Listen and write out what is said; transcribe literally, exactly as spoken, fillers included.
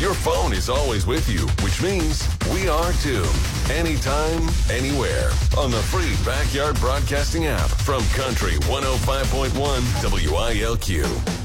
Your phone is always with you, which means we are too. Anytime, anywhere. On the free Backyard Broadcasting app from Country one oh five point one W I L Q.